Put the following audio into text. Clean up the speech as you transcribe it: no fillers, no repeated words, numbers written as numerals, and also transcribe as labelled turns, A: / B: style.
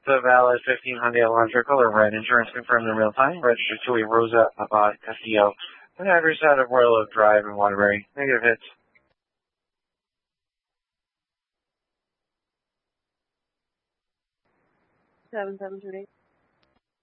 A: The valid 15 Hyundai Elantra color red. Insurance confirmed in real time. Registered to a Rosa Abad Castillo. On the average side of Royal Oak Drive in Waterbury. Negative hits.
B: 7728.